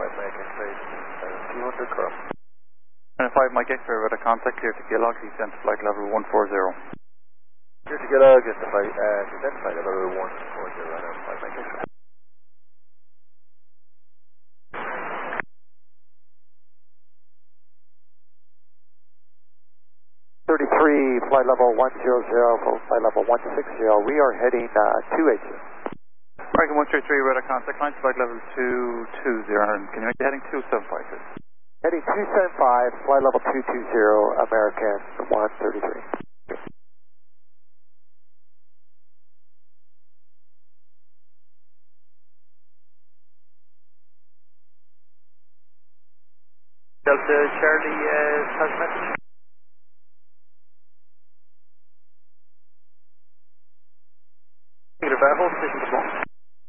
American Space, 200 curl. And 5 Mike X-ray with a contact clear to Gillog, descent flight level 140. Clear to Gillog, descent flight level 140, and 5 Mike X-ray. 33, flight level 100, flight level 160, we are heading 280. American 133 with a contact line, flight level 220, and can you make the heading 275, please? Heading 275, flight level 220, American 133. Delta Charlie, has message.